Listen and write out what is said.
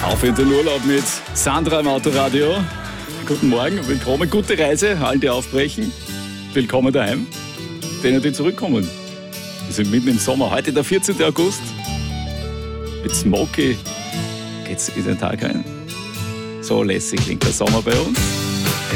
Auf in den Urlaub mit Sandra im Autoradio. Guten Morgen, willkommen, gute Reise, allen, die aufbrechen. Willkommen daheim, denen, die zurückkommen. Wir sind mitten im Sommer, heute der 14. August. Mit Smokey geht's in den Tag rein. So lässig klingt der Sommer bei uns.